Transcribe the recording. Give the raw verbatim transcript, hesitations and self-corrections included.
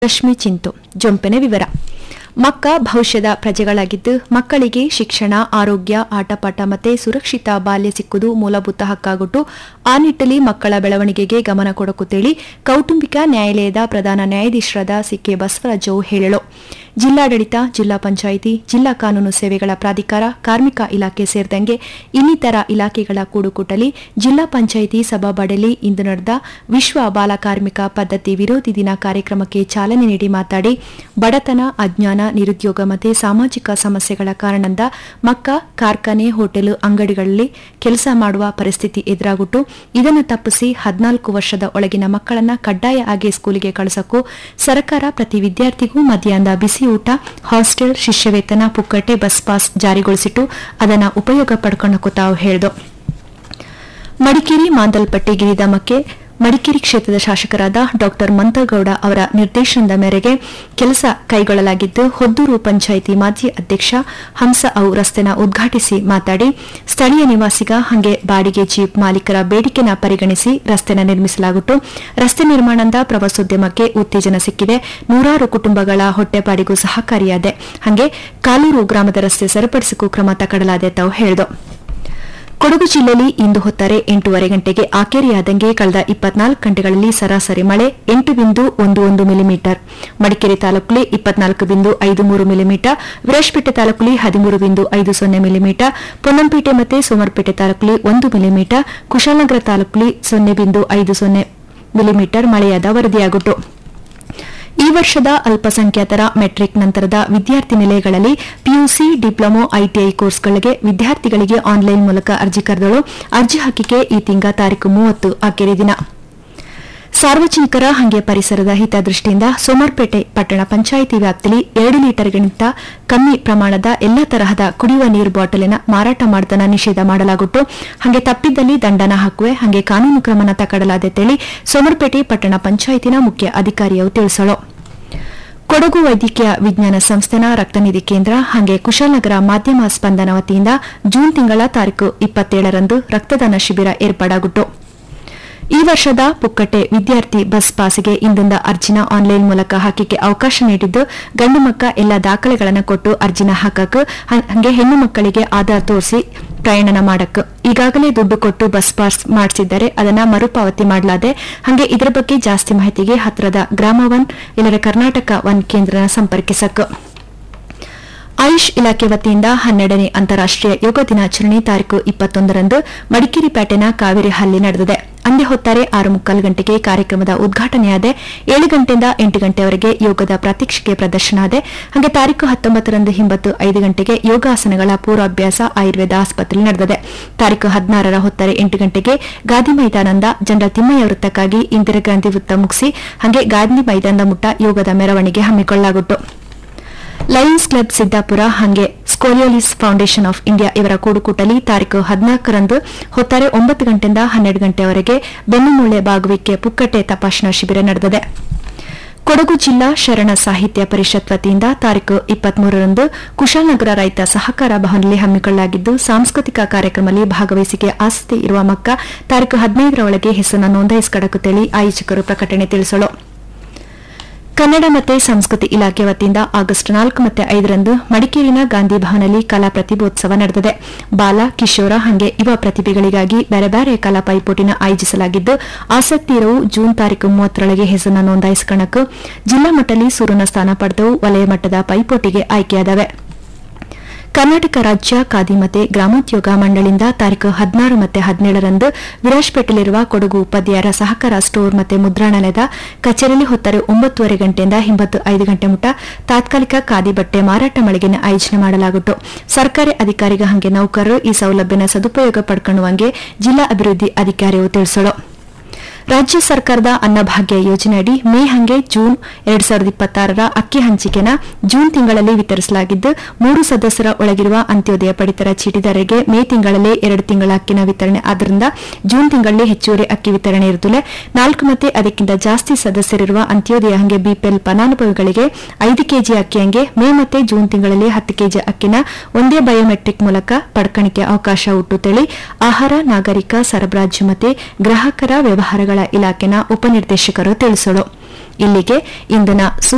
ರಶ್ಮಿ ಚಿಂತು ಜೊಂಪೆನೆ ವಿವರ. ಮಕ್ಕ ಭವಿಷ್ಯದ ಪ್ರಜೆಗಳಾಗಿದ್ದು ಮಕ್ಕಳಿಗೆ ಶಿಕ್ಷಣ, ಆರೋಗ್ಯ, ಆಟಪಾಠ ಮತ್ತು ಸುರಕ್ಷಿತ ಬಾಲ್ಯ ಸಿಕ್ಕುವುದು ಮೂಲಭೂತ ಹಕ್ಕಾಗುಟ್ಟು ಆ ನಿಟ್ಟಲ್ಲಿ ಮಕ್ಕಳ ಬೆಳವಣಿಗೆಗೆ ಗಮನ ಕೊಡಕುತ್ತೇಳಿ ಕೌಟುಂಬಿಕ ನ್ಯಾಯಾಲಯದ ಪ್ರಧಾನ ನ್ಯಾಯಾಧೀಶರಾದ ಸಿಕೆ ಬಸವರಾಜು ಹೇಳಲು. ಜಿಲ್ಲಾಡಳಿತ, ಜಿಲ್ಲಾ ಪಂಚಾಯಿತಿ, ಜಿಲ್ಲಾ ಕಾನೂನು ಸೇವೆಗಳ ಪ್ರಾಧಿಕಾರ, ಕಾರ್ಮಿಕ ಇಲಾಖೆ ಸೇರಿದಂತೆ ಇನ್ನಿತರ ಇಲಾಖೆಗಳ ಕೂಡುಕೂಟಲಿ ಜಿಲ್ಲಾ ಪಂಚಾಯಿತಿ ಸಭಾಬಾಡಲಿ ಇಂದು ನಡೆದ ವಿಶ್ವ ಬಾಲ ಕಾರ್ಮಿಕ ಪದ್ಧತಿ ವಿರೋಧಿ ದಿನ ಕಾರ್ಯಕ್ರಮಕ್ಕೆ ಚಾಲನೆ ನೀಡಿ ಮಾತಾಡಿ, ಬಡತನ, ಅಜ್ಞಾನ, ನಿರುದ್ಯೋಗ ಮತ್ತು ಸಾಮಾಜಿಕ ಸಮಸ್ಯೆಗಳ ಕಾರಣದಿಂದ ಮಕ್ಕ ಕಾರ್ಖಾನೆ, ಹೋಟೆಲ್, ಅಂಗಡಿಗಳಲ್ಲಿ ಕೆಲಸ ಮಾಡುವ ಪರಿಸ್ಥಿತಿ ಎದುರಾಗುಟ್ಟು ಇದನ್ನು ತಪ್ಪಿಸಿ ಹದಿನಾಲ್ಕು ವರ್ಷದ ಒಳಗಿನ ಮಕ್ಕಳನ್ನ ಕಡ್ಡಾಯ ಆಗಿ ಸ್ಕೂಲಿಗೆ ಕಳಿಸಕ್ಕೂ ಸರ್ಕಾರ ಪ್ರತಿ ವಿದ್ಯಾರ್ಥಿಗೂ ಮಧ್ಯಾಹ್ನದ ಬಿಸಿ ಊಟ, ಹಾಸ್ಟೆಲ್, ಶಿಷ್ಯವೇತನ, ಪುಕ್ಕಟೆ ಬಸ್ ಪಾಸ್ ಜಾರಿಗೊಳಿಸಿಟ್ಟು ಅದನ್ನು ಉಪಯೋಗ ಪಡ್ಕೊಳ್ಳೋಕೆ ತಾವು ಹೇಳಿದು. ಮಡಿಕೇರಿ ಮಾಂದಲ್ಪಟ್ಟಿ ಗಿರಿಧಾಮಕ್ಕೆ ಮಡಿಕೇರಿ ಕ್ಷೇತ್ರದ ಶಾಸಕರಾದ ಡಾ ಮಂತಗೌಡ ಅವರ ನಿರ್ದೇಶನದ ಮೇರೆಗೆ ಕೆಲಸ ಕೈಗೊಳ್ಳಲಾಗಿದ್ದು, ಹೊದ್ದೂರು ಪಂಚಾಯಿತಿ ಮಾಜಿ ಅಧ್ಯಕ್ಷ ಹಂಸ ಅವು ರಸ್ತೆನ ಉದ್ಘಾಟಿಸಿ ಮಾತಾಡಿ, ಸ್ಥಳೀಯ ನಿವಾಸಿಗ ಹಾಗೆ ಬಾಡಿಗೆ ಜೀಪ್ ಮಾಲೀಕರ ಬೇಡಿಕೆನ ಪರಿಗಣಿಸಿ ರಸ್ತೆನ ನಿರ್ಮಿಸಲಾಗುಟ್ಟು ರಸ್ತೆ ನಿರ್ಮಾಣದಿಂದ ಪ್ರವಾಸೋದ್ಯಮಕ್ಕೆ ಉತ್ತೇಜನ ಸಿಕ್ಕಿದೆ, ನೂರಾರು ಕುಟುಂಬಗಳ ಹೊಟ್ಟೆಪಾಡಿಗೂ ಸಹಕಾರಿಯಾದೆ, ಹಾಗೆ ಕಾಲೂರು ಗ್ರಾಮದ ರಸ್ತೆ ಸರಿಪಡಿಸಕ್ಕೂ ಕ್ರಮ ತಗೊಳ್ಳಲಾದೆ ತಾವು ಹೇಳಿದರು. ಕೊಡಗು ಜಿಲ್ಲೆಯಲ್ಲಿ ಇಂದು ಹೊತ್ತಾರೆ ಎಂಟೂವರೆ ಗಂಟೆಗೆ ಆಕೇರಿಯಾದಂಗೆ ಕಳೆದ ಇಪ್ಪತ್ನಾಲ್ಕು ಗಂಟೆಗಳಲ್ಲಿ ಸರಾಸರಿ ಮಳೆ ಎಂಟು ಬಿಂದು ಒಂದು ಒಂದು ಮಿಲಿಮೀಟರ್, ಮಡಿಕೇರಿ ತಾಲೂಕಲ್ಲಿ ಇಪ್ಪತ್ನಾಲ್ಕು ಬಿಂದು ಐದು ಮೂರು ಮಿಲಿಮೀಟರ್, ವಿರಾಜಪೇಟೆ ತಾಲೂಕಲ್ಲಿ ಹದಿಮೂರು ಬಿಂದು ಐದು ಸೊನ್ನೆ ಮಿಲಿಮೀಟರ್, ಪೊನ್ನಂಪೇಟೆ ಮತ್ತು ಸೋಮವಾರಪೇಟೆ ತಾಲೂಕಲ್ಲಿ ಒಂದು ಮಿಲಿಮೀಟರ್, ಕುಶಾಲನಗರ ತಾಲೂಕಲ್ಲಿ ಸೊನ್ನೆ ಬಿಂದು ಐದು ಸೊನ್ನೆ ಮಿಲಿಮೀಟರ್ ಮಳೆಯಾದ ವರದಿಯಾಗುಟ್ಟು. ಈ ವರ್ಷದ ಅಲ್ಪಸಂಖ್ಯಾತರ ಮೆಟ್ರಿಕ್ ನಂತರದ ವಿದ್ಯಾರ್ಥಿ ನಿಲಯಗಳಲ್ಲಿ ಪಿಯುಸಿ, ಡಿಪ್ಲೊಮೊ, ಐಟಿಐ ಕೋರ್ಸ್ಗಳಿಗೆ ವಿದ್ಯಾರ್ಥಿಗಳಿಗೆ ಆನ್ಲೈನ್ ಮೂಲಕ ಅರ್ಜಿ ಕರೆದಳು. ಅರ್ಜಿ ಹಾಕಿಕೆ ಈ ತಿಂಗಳ ತಾರೀಕು ಮೂವತ್ತು ಆಖರಿ ದಿನ. ಸಾರ್ವಜನಿಕರ ಹಾಗೆ ಪರಿಸರದ ಹಿತದೃಷ್ಟಿಯಿಂದ ಸೋಮವಾರಪೇಟೆ ಪಟ್ಟಣ ಪಂಚಾಯಿತಿ ವ್ಯಾಪ್ತಿಯಲ್ಲಿ ಎರಡು ಲೀಟರ್ಗಿಂತ ಕಮ್ಮಿ ಪ್ರಮಾಣದ ಎಲ್ಲಾ ತರಹದ ಕುಡಿಯುವ ನೀರು ಬಾಟಲಿನ ಮಾರಾಟ ಮಾಡುವುದನ್ನು ನಿಷೇಧ ಮಾಡಲಾಗುಟ್ಟು ಹಾಗೆ ತಪ್ಪಿದ್ದಲ್ಲಿ ದಂಡನ ಹಾಕುವೆ ಹಾಗೆ ಕಾನೂನು ಕ್ರಮನ ತಗೊಳ್ಳಲಾದೆ ತಿಳಿ ಸೋಮವಾರಪೇಟೆ ಪಟ್ಟಣ ಪಂಚಾಯಿತಿನ ಮುಖ್ಯ ಅಧಿಕಾರಿಯು ತಿಳಿಸಲು. ಕೊಡಗು ವೈದ್ಯಕೀಯ ವಿಜ್ಞಾನ ಸಂಸ್ಥೆನ ರಕ್ತನಿಧಿ ಕೇಂದ್ರ ಹಾಗೆ ಕುಶಾಲನಗರ ಮಾಧ್ಯಮ ಸ್ಪಂದನ ವತಿಯಿಂದ ಜೂನ್ ತಿಂಗಳ ತಾರೀಕು ಇಪ್ಪತ್ತೇಳರಂದು ರಕ್ತದಾನ ಶಿಬಿರ ಏರ್ಪಾಡಾಗುಟ್ಟು. ಈ ವರ್ಷದ ಪುಕ್ಕಟೆ ವಿದ್ಯಾರ್ಥಿ ಬಸ್ ಪಾಸಿಗೆ ಇಂದಿಂದ ಅರ್ಜಿನ ಆನ್ಲೈನ್ ಮೂಲಕ ಹಾಕಿಕೆ ಅವಕಾಶ ನೀಡಿದ್ದು, ಗಂಡು ಮಕ್ಕ ಎಲ್ಲ ದಾಖಲೆಗಳನ್ನು ಕೊಟ್ಟು ಅರ್ಜಿನ ಹಾಕಕ್ ಹಾಗೆ ಹೆಣ್ಣು ಮಕ್ಕಳಿಗೆ ಆಧಾರ್ ತೋರಿಸಿ ಪ್ರಯಾಣ ಮಾಡಕ್ ಈಗಾಗಲೇ ದುಡ್ಡು ಕೊಟ್ಟು ಬಸ್ ಪಾಸ್ ಮಾಡಿಸಿದ್ದಾರೆ, ಅದನ್ನ ಮರುಪಾವತಿ ಮಾಡಲಾದೆ. ಹಾಗೆ ಇದರ ಬಗ್ಗೆ ಜಾಸ್ತಿ ಮಾಹಿತಿಗೆ ಹತ್ತಿರದ ಗ್ರಾಮ ಒನ್ ಇಲ್ಲರ ಕರ್ನಾಟಕ ಒನ್ ಕೇಂದ್ರನ ಸಂಪರ್ಕಿಸಕ್. ಆಯುಷ್ ಇಲಾಖೆ ವತಿಯಿಂದ ಹನ್ನೆರಡನೇ ಅಂತಾರಾಷ್ಟೀಯ ಯೋಗ ದಿನಾಚರಣೆ ತಾರೀಕು ಇಪ್ಪತ್ತೊಂದರಂದು ಮಡಿಕೇರಿ ಪೇಟೆನ ಕಾವೇರಿ ಹಲ್ಲಿ ನಡೆದಿದೆ. ಅಂದೇ ಹೊತ್ತಾರೆ ಆರು ಮುಕ್ಕಾಲು ಗಂಟೆಗೆ ಕಾರ್ಯಕ್ರಮದ ಉದ್ಘಾಟನೆಯಾದೆ. ಏಳು ಗಂಟೆಯಿಂದ ಎಂಟು ಗಂಟೆವರೆಗೆ ಯೋಗದ ಪ್ರಾತ್ಯಕ್ಷಿಕೆ ಪ್ರದರ್ಶನ ಆದೆ. ಹಾಗೆ ತಾರೀಕು ಹತ್ತೊಂಬತ್ತರಂದು ಹಿಂಬತ್ತು ಐದು ಗಂಟೆಗೆ ಯೋಗಾಸನಗಳ ಪೂರ್ವಾಭ್ಯಾಸ ಆಯುರ್ವೇದ ಆಸ್ಪತ್ರೆಯಲ್ಲಿ ನಡೆದಿದೆ. ತಾರೀಕು ಹದಿನಾರರ ಹೊತ್ತಾರೆ ಎಂಟು ಗಂಟೆಗೆ ಗಾಂಧಿ ಮೈದಾನದ ಜನರಲ್ ತಿಮ್ಮಯ್ಯ ವೃತ್ತಕ್ಕಾಗಿ ಇಂದಿರಾ ಗಾಂಧಿ ವೃತ್ತ ಮುಗಿಸಿ ಹಾಗೆ ಗಾಂಧಿ ಮೈದಾನದ ಮುಟ್ಟ ಯೋಗದ ಮೆರವಣಿಗೆ ಹಮ್ಮಿಕೊಳ್ಳಲಾಗುತ್ತು. ಲಯನ್ಸ್ ಕ್ಲಬ್ ಸಿದ್ದಾಪುರ ಹಾಗೆ ಸ್ಕೋಲಿಯೋಲಿಸ್ ಫೌಂಡೇಶನ್ ಆಫ್ ಇಂಡಿಯಾ ಇವರ ಕೂಡುಕೂಟಲಿ ತಾರೀಕು ಹದಿನಾಲ್ಕರಂದು ಹೊತ್ತಾರೆ ಒಂಬತ್ತು ಗಂಟೆಯಿಂದ ಹನ್ನೆರಡು ಗಂಟೆವರೆಗೆ ಬೆನ್ನುಮೂಳೆ ಬಾಗುವಿಕೆ ಪುಕ್ಕಟೆ ತಪಾಸಣಾ ಶಿಬಿರ ನಡೆದಿದೆ. ಕೊಡಗು ಜಿಲ್ಲಾ ಶರಣ ಸಾಹಿತ್ಯ ಪರಿಷತ್ ವತಿಯಿಂದ ತಾರೀಕು ಇಪ್ಪತ್ಮೂರರಂದು ಕುಶಾಲನಗರ ರೈತ ಸಹಕಾರ ಭವನದಲ್ಲಿ ಹಮ್ಮಿಕೊಳ್ಳಲಾಗಿದ್ದು, ಸಾಂಸ್ಕೃತಿಕ ಕಾರ್ಯಕ್ರಮದಲ್ಲಿ ಭಾಗವಹಿಸಿಕೆ ಆಸಕ್ತಿ ಇರುವ ಮಕ್ಕ ತಾರೀಕು ಹದಿನೈದರ ಒಳಗೆ ಹೆಸರನ್ನು ನೋಂದಾಯಿಸಿಕೊಳ್ಳುತ್ತೇಳಿ ಆಯೋಜಕರು ಪ್ರಕಟಣೆ ತಿಳಿಸಲು. ಕನ್ನಡ ಮತ್ತು ಸಂಸ್ಕೃತಿ ಇಲಾಖೆ ವತಿಯಿಂದ ಆಗಸ್ಟ್ ನಾಲ್ಕು ಮತ್ತು ಐದರಂದು ಮಡಿಕೇರಿನ ಗಾಂಧಿ ಭವನದಲ್ಲಿ ಕಲಾ ಪ್ರತಿಭೋತ್ಸವ ನಡೆದಿದೆ. ಬಾಲ, ಕಿಶೋರ ಹಾಗೆ ಯುವ ಪ್ರತಿಭೆಗಳಿಗಾಗಿ ಬೇರೆ ಬೇರೆ ಕಲಾ ಪೈಪೋಟಿನ ಆಯೋಜಿಸಲಾಗಿದ್ದು, ಆಸಕ್ತಿ ಇರುವ ಜೂನ್ ತಾರೀಕು ಮೂವತ್ತರೊಳಗೆ ಹೆಸರನ್ನು ನೋಂದಾಯಿಸಿಕೊಳ್ಳಕ್ಕೆ ಜಿಲ್ಲಾ ಮಟ್ಟದಲ್ಲಿ ಸೂರನ ಸ್ಥಾನ ಪಡೆದವು ವಲಯ ಮಟ್ಟದ ಪೈಪೋಟಿಗೆ ಆಯ್ಕೆಯಾದವೆ. ಕರ್ನಾಟಕ ರಾಜ್ಯ ಖಾದಿ ಮತ್ತು ಗ್ರಾಮೋದ್ಯೋಗ ಮಂಡಳಿಯಿಂದ ತಾರೀಕು ಹದಿನಾರು ಮತ್ತು ಹದಿನೇಳರಂದು ವಿರಾಜಪೇಟೆಯಲ್ಲಿರುವ ಕೊಡಗು ಉಪಾಧ್ಯಾಯರ ಸಹಕಾರ ಸ್ಟೋರ್ ಮತ್ತು ಮುದ್ರಣಾಲಯದ ಕಚೇರಿಯಲ್ಲಿ ಹೊತ್ತಾರೆ ಒಂಬತ್ತುವರೆ ಗಂಟೆಯಿಂದ ಹಿಂಬತ್ತು ಐದು ಗಂಟೆ ಮುಟ ತಾತ್ಕಾಲಿಕ ಖಾದಿ ಬಟ್ಟೆ ಮಾರಾಟ ಮಳಿಗೆನ ಆಯೋಜನೆ ಮಾಡಲಾಗುತ್ತು. ಸರ್ಕಾರಿ ಅಧಿಕಾರಿಗ ಹಾಗೆ ನೌಕರರು ಈ ಸೌಲಭ್ಯನ ಸದುಪಯೋಗ ಪಡ್ಕೊಳ್ಳುವಂಗೆ ಜಿಲ್ಲಾ ಅಭಿವೃದ್ಧಿ ಅಧಿಕಾರಿಯು ತಿಳಿಸಲು. ರಾಜ್ಯ ಸರ್ಕಾರದ ಅನ್ನಭಾಗ್ಯ ಯೋಜನೆಯಡಿ ಮೇ ಹಂಗೆ ಜೂನ್ ಎರಡ್ ಸಾವಿರದ ಇಪ್ಪತ್ತಾರರ ಅಕ್ಕಿ ಹಂಚಿಕೆನ ಜೂನ್ ತಿಂಗಳಲ್ಲಿ ವಿತರಿಸಲಾಗಿದ್ದು, ಮೂರು ಸದಸ್ಯರ ಒಳಗಿರುವ ಅಂತ್ಯೋದಯ ಪಡಿತರ ಚೀಟಿದಾರರಿಗೆ ಮೇ ತಿಂಗಳಲ್ಲೇ ಎರಡು ತಿಂಗಳ ಅಕ್ಕಿನ ವಿತರಣೆ ಆದ್ದರಿಂದ ಜೂನ್ ತಿಂಗಳಲ್ಲಿ ಹೆಚ್ಚುವರಿ ಅಕ್ಕಿ ವಿತರಣೆ ಇರುತ್ತದೆ. ನಾಲ್ಕು ಮತ್ತೆ ಅದಕ್ಕಿಂತ ಜಾಸ್ತಿ ಸದಸ್ಯರಿರುವ ಅಂತ್ಯೋದಯ ಹಂಗೆ ಬಿಪಿಎಲ್ ಫಲಾನುಭವಿಗಳಿಗೆ ಐದು ಕೆಜಿ ಅಕ್ಕಿ ಹಂಗೆ ಮೇ ಮತ್ತೆ ಜೂನ್ ತಿಂಗಳಲ್ಲಿ ಹತ್ತು ಕೆಜಿ ಅಕ್ಕಿನ ಒಂದೇ ಬಯೋಮೆಟ್ರಿಕ್ ಮೂಲಕ ಪಡ್ಕಣಿಕೆ ಅವಕಾಶ ಹುಟ್ಟುತ್ತೇಳಿ ಆಹಾರ, ನಾಗರಿಕ ಸರಬರಾಜು ಮತ್ತು ಗ್ರಾಹಕರ ವ್ಯವಹಾರಗಳ ಇಲಾಖೆನ ಉಪನಿರ್ದೇಶಕರು ತಿಳಿಸಲು. ಇಲ್ಲಿಗೆ ಇಂದಿನ